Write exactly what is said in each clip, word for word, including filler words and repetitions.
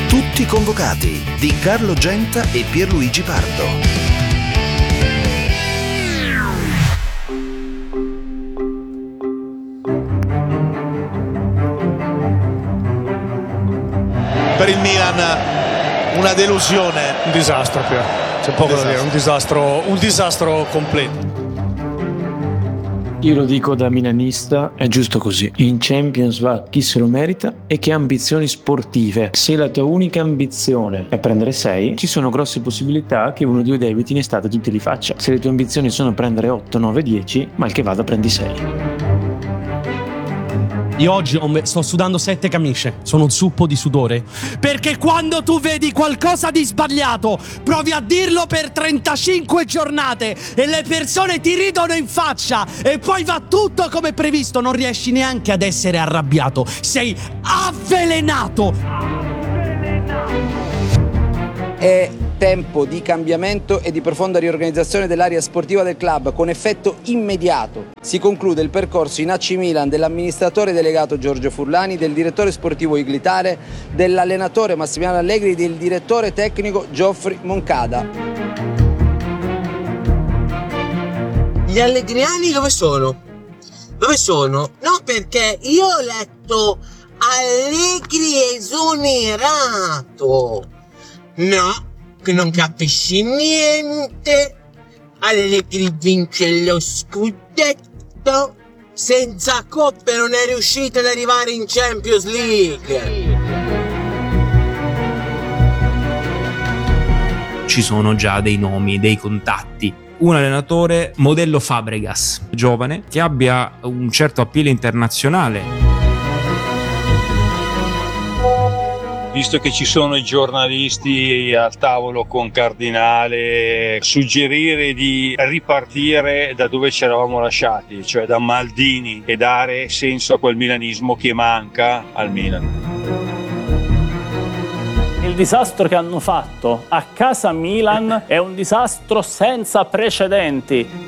Tutti convocati di Carlo Genta e Pierluigi Pardo. Per il Milan una delusione, un disastro, Pier. C'è poco da dire, un disastro, un disastro completo. Io lo dico da milanista, è giusto così. In Champions va chi se lo merita e che ha ambizioni sportive. Se la tua unica ambizione è prendere sei, ci sono grosse possibilità che uno o due debiti in estate tu te li faccia. Se le tue ambizioni sono prendere otto, nove, dieci, mal che vada prendi sei. Io oggi ho me- sto sudando sette camicie, sono un zuppo di sudore. Perché quando tu vedi qualcosa di sbagliato, provi a dirlo per trentacinque giornate e le persone ti ridono in faccia e poi va tutto come previsto, non riesci neanche ad essere arrabbiato. Sei avvelenato. È tempo di cambiamento e di profonda riorganizzazione dell'area sportiva del club con effetto immediato. Si conclude il percorso in A C Milan dell'amministratore delegato Giorgio Furlani, del direttore sportivo Iglitare, dell'allenatore Massimiliano Allegri e del direttore tecnico Geoffrey Moncada. Gli allegriani dove sono? Dove sono? No, perché io ho letto Allegri esonerato. No, che non capisci niente. Allegri vince lo scudetto, senza coppe non è riuscito ad arrivare in Champions League. Ci sono già dei nomi, dei contatti. Un allenatore modello Fabregas, giovane, che abbia un certo appeal internazionale. Visto che ci sono i giornalisti al tavolo con Cardinale, suggerire di ripartire da dove ci eravamo lasciati, cioè da Maldini, e dare senso a quel milanismo che manca al Milan. Il disastro che hanno fatto a casa Milan è un disastro senza precedenti.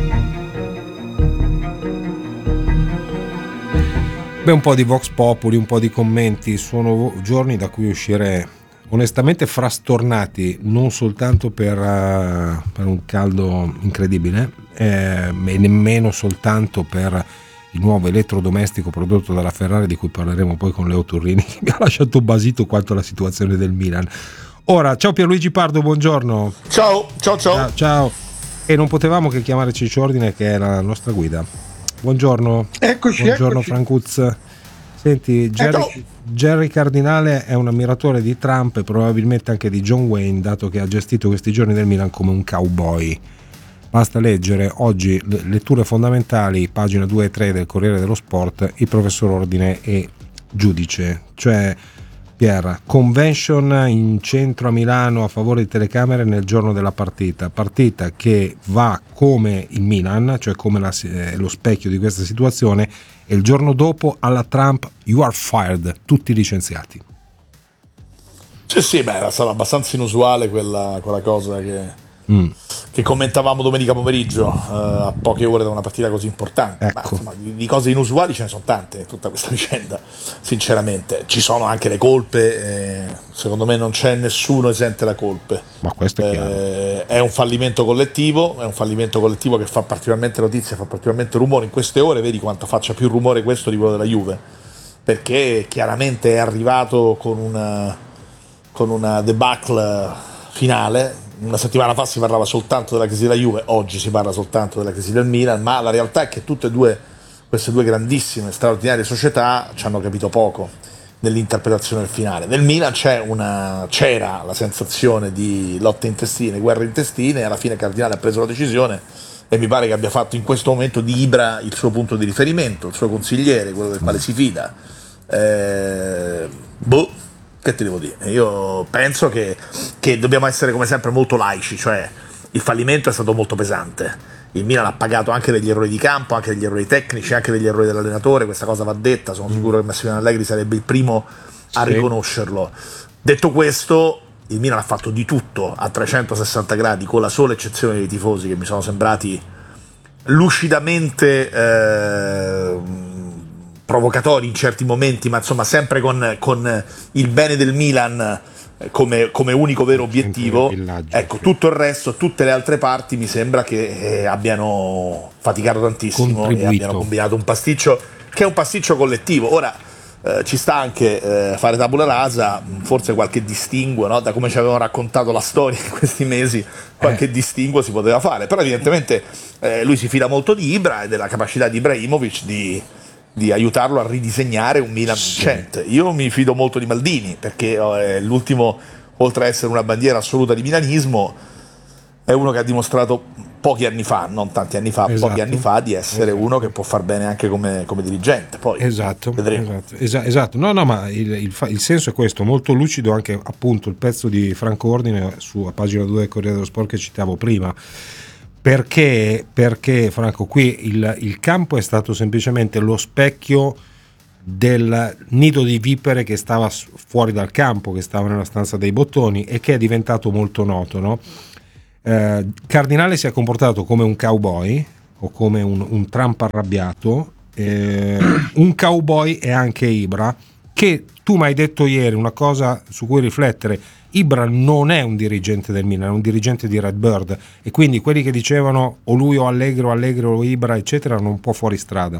Beh, un po' di Vox Populi, un po' di commenti. Sono giorni da cui uscire onestamente frastornati, non soltanto per, uh, per un caldo incredibile, eh, e nemmeno soltanto per il nuovo elettrodomestico prodotto dalla Ferrari, di cui parleremo poi con Leo Turrini, che mi ha lasciato basito quanto alla situazione del Milan. Ora, ciao Pierluigi Pardo, buongiorno. Ciao, ciao, ciao. Ciao, ciao. E non potevamo che chiamare Ciccio Ordine, che è la nostra guida. Buongiorno. Eccoci, buongiorno eccoci. Francuz. Senti, Jerry, Jerry Cardinale è un ammiratore di Trump e probabilmente anche di John Wayne, dato che ha gestito questi giorni del Milan come un cowboy. Basta leggere oggi le letture fondamentali, pagina due e tre del Corriere dello Sport, il professor Ordine e giudice, cioè Pier, convention in centro a Milano a favore di telecamere nel giorno della partita, partita che va come il Milan, cioè come la, eh, lo specchio di questa situazione, e il giorno dopo alla Trump you are fired, tutti licenziati. Sì, sì, beh, era stata abbastanza inusuale quella, quella cosa che, mm. che commentavamo domenica pomeriggio, uh, a poche ore da una partita così importante. Ecco. Ma, insomma, di, di cose inusuali ce ne sono tante in tutta questa vicenda, sinceramente. Ci sono anche le colpe, eh, secondo me non c'è nessuno esente da colpe. Ma questo è chiaro. Eh, è un fallimento collettivo, è un fallimento collettivo che fa particolarmente notizia, fa particolarmente rumore in queste ore. Vedi quanto faccia più rumore questo di quello della Juve, perché chiaramente è arrivato con una, con una debacle finale. Una settimana fa si parlava soltanto della crisi della Juve, oggi si parla soltanto della crisi del Milan, ma la realtà è che tutte e due queste due grandissime, straordinarie società ci hanno capito poco nell'interpretazione del finale. Nel Milan c'è una, c'era la sensazione di lotte intestine, guerre intestine, e alla fine Cardinale ha preso la decisione e mi pare che abbia fatto in questo momento di Ibra il suo punto di riferimento, il suo consigliere, quello del quale si fida. Eh, boh, che ti devo dire? Io penso che, che dobbiamo essere come sempre molto laici, cioè il fallimento è stato molto pesante. Il Milan ha pagato anche degli errori di campo, anche degli errori tecnici, anche degli errori dell'allenatore, questa cosa va detta, sono sicuro che Massimiliano Allegri sarebbe il primo a sì. riconoscerlo. Detto questo, il Milan ha fatto di tutto a trecentosessanta gradi, con la sola eccezione dei tifosi che mi sono sembrati lucidamente eh, provocatori in certi momenti, ma insomma sempre con, con il bene del Milan come, come unico vero obiettivo. Ecco, tutto il resto, tutte le altre parti mi sembra che eh, abbiano faticato tantissimo e abbiano combinato un pasticcio che è un pasticcio collettivo. Ora eh, ci sta anche eh, fare tabula rasa, forse qualche distinguo, no? Da come ci avevano raccontato la storia in questi mesi, qualche eh. distinguo si poteva fare, però evidentemente eh, lui si fida molto di Ibra e della capacità di Ibrahimovic di di aiutarlo a ridisegnare un Milan vincente. Io mi fido molto di Maldini, perché è l'ultimo, oltre a essere una bandiera assoluta di milanismo, è uno che ha dimostrato pochi anni fa, non tanti anni fa, esatto. pochi anni fa, di essere esatto. uno che può far bene anche come, come dirigente. Poi esatto, vedremo. Esatto, esatto. No, no, ma il, il, il senso è questo, molto lucido anche appunto il pezzo di Franco Ordine su a pagina due del Corriere dello Sport che citavo prima. Perché, perché Franco, qui il, il campo è stato semplicemente lo specchio del nido di vipere che stava fuori dal campo, che stava nella stanza dei bottoni e che è diventato molto noto, no? Eh, Cardinale si è comportato come un cowboy o come un, un Trump arrabbiato. Eh, un cowboy è anche Ibra, che tu mi hai detto ieri una cosa su cui riflettere. Ibra non è un dirigente del Milan, è un dirigente di Redbird, e quindi quelli che dicevano o lui o Allegri o Allegri o Ibra eccetera erano un po' fuori strada.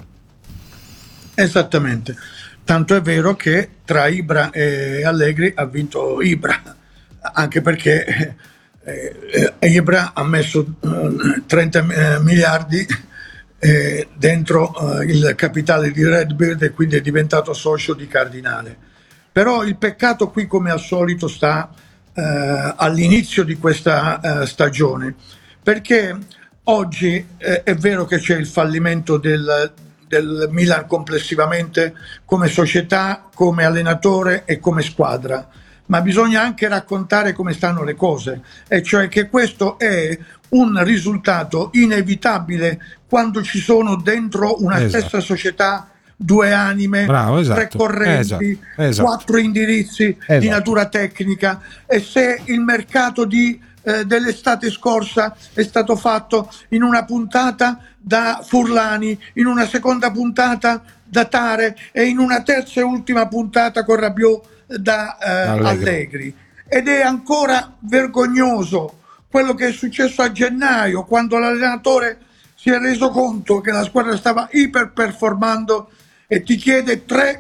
Esattamente, tanto è vero che tra Ibra e Allegri ha vinto Ibra, anche perché eh, Ibra ha messo eh, trenta miliardi eh, dentro eh, il capitale di Redbird e quindi è diventato socio di Cardinale. Però il peccato qui, come al solito, sta eh, all'inizio di questa eh, stagione, perché oggi eh, è vero che c'è il fallimento del, del Milan complessivamente come società, come allenatore e come squadra, ma bisogna anche raccontare come stanno le cose, e cioè che questo è un risultato inevitabile quando ci sono dentro una esatto. stessa società due anime, Bravo, esatto. tre correnti, esatto. Esatto. quattro indirizzi esatto. di natura tecnica, e se il mercato di, eh, dell'estate scorsa è stato fatto in una puntata da Furlani, in una seconda puntata da Tare e in una terza e ultima puntata con Rabiot da eh, Allegri. Allegri, ed è ancora vergognoso quello che è successo a gennaio, quando l'allenatore si è reso conto che la squadra stava iperperformando e ti chiede tre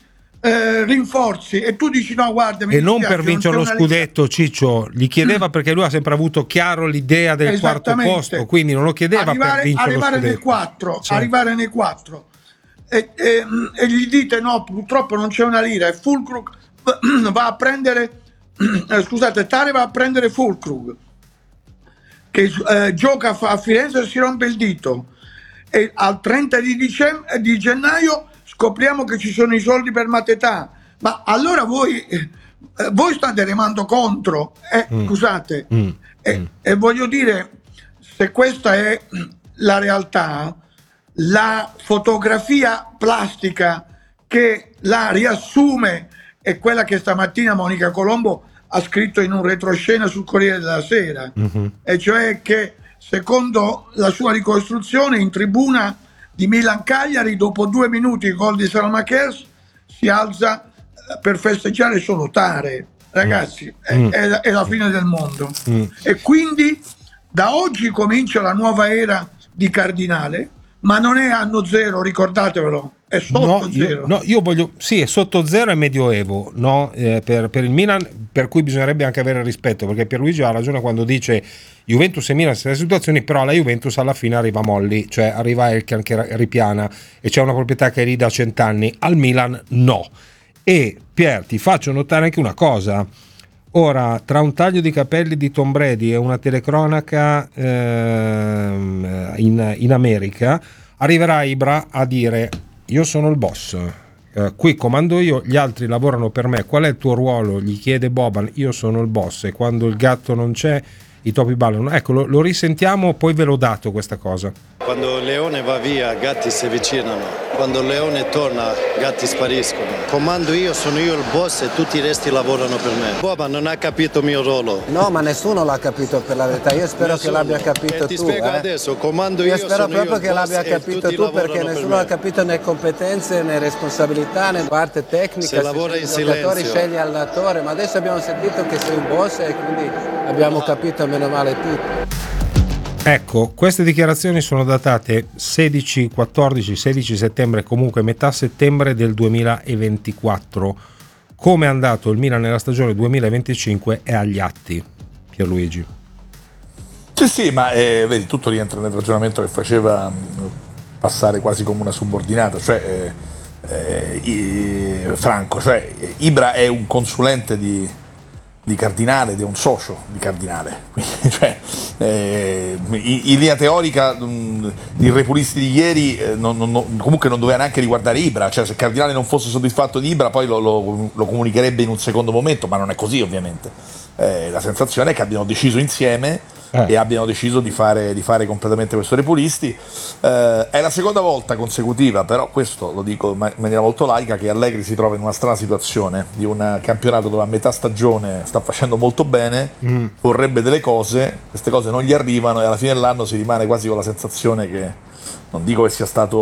eh, rinforzi e tu dici no, guarda, mi e non dispiace, per vincere lo scudetto linea. Ciccio gli chiedeva perché lui ha sempre avuto chiaro l'idea del quarto posto, quindi non lo chiedeva arrivare, per vincere arrivare lo scudetto nei quattro, sì. arrivare nei quattro e, e, e gli dite no, purtroppo non c'è una lira, e Fulkrug va a prendere eh, scusate, Tare va a prendere Fulkrug che eh, gioca a Firenze e si rompe il dito, e al trenta di, dicembre, di gennaio scopriamo che ci sono i soldi per Matetà, ma allora voi eh, voi state remando contro eh, mm. scusate mm. E, mm. e voglio dire, se questa è la realtà, la fotografia plastica che la riassume è quella che stamattina Monica Colombo ha scritto in un retroscena sul Corriere della Sera, mm-hmm. e cioè che secondo la sua ricostruzione in tribuna di Milan-Cagliari, dopo due minuti il gol di Salmakers, si alza per festeggiare solo Tare. Ragazzi, mm. è, è, è la fine del mondo. Mm. E quindi da oggi comincia la nuova era di Cardinale, ma non è anno zero, ricordatevelo, è sotto no, zero. Io, no, io voglio, sì, è sotto zero, è medioevo, no? Eh, per, per il Milan, per cui bisognerebbe anche avere rispetto, perché Pierluigi ha ragione quando dice Juventus e Milan stesse situazioni, però la Juventus alla fine arriva molli, cioè arriva Elkan che ripiana e c'è una proprietà che è lì da cent'anni, al Milan no. E Pier, ti faccio notare anche una cosa. Ora, tra un taglio di capelli di Tom Brady e una telecronaca ehm, in, in America, arriverà Ibra a dire io sono il boss, eh, qui comando io, gli altri lavorano per me, qual è il tuo ruolo? Gli chiede Boban, io sono il boss, e quando il gatto non c'è i topi ballano. Ecco, lo, lo risentiamo, poi ve l'ho dato questa cosa. Quando il leone va via, gatti si avvicinano. quando il leone torna, gatti spariscono. Comando io, sono io il boss e tutti i resti lavorano per me. Boba non ha capito il mio ruolo. No, ma nessuno l'ha capito, per la verità. Io spero nessuno. che l'abbia capito e ti tu. Spiego eh. adesso, comando io, io spero sono proprio io che l'abbia capito tu, perché nessuno l'ha capito né competenze né responsabilità né parte tecnica. Se lavora in giocatori silenzio. scegli allenatore, ma adesso abbiamo sentito che sei un boss e quindi abbiamo capito meno male tutti. Ecco, queste dichiarazioni sono datate sedici, quattordici, sedici settembre, comunque metà settembre del duemilaventiquattro. Come è andato il Milan nella stagione duemilaventicinque è agli atti, Pierluigi. Sì, sì, ma eh, vedi, tutto rientra nel ragionamento che faceva mh, passare quasi come una subordinata, cioè eh, eh, i, Franco, cioè Ibra è un consulente di di Cardinale ed è un socio di Cardinale, quindi, cioè, eh, in, in linea teorica mh, i repulisti di ieri eh, non, non, comunque non doveva neanche riguardare Ibra, cioè se Cardinale non fosse soddisfatto di Ibra poi lo, lo, lo comunicherebbe in un secondo momento, ma non è così ovviamente. Eh, la sensazione è che abbiano deciso insieme eh. e abbiano deciso di fare, di fare completamente questo repulisti. Eh, è la seconda volta consecutiva, però questo lo dico in maniera molto laica, che Allegri si trova in una strana situazione di un campionato dove a metà stagione sta facendo molto bene, mm. vorrebbe delle cose, queste cose non gli arrivano e alla fine dell'anno si rimane quasi con la sensazione che, non dico che sia stato